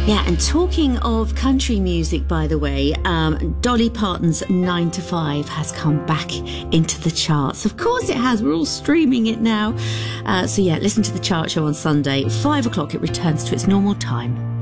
Yeah, and talking of country music, by the way, Dolly Parton's 9 to 5 has come back into the charts. Of course it has. We're all streaming it now. So yeah, listen to the chart show on Sunday. 5 o'clock, it returns to its normal time.